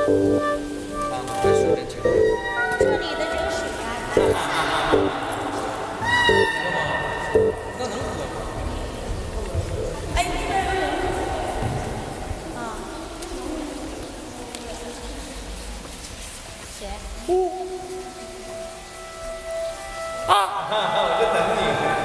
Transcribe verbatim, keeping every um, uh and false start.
看看还说点清楚。 这里的这个水呀、 那能喝吗？ 哎，那边有人。啊。谁？ 啊！我就等你。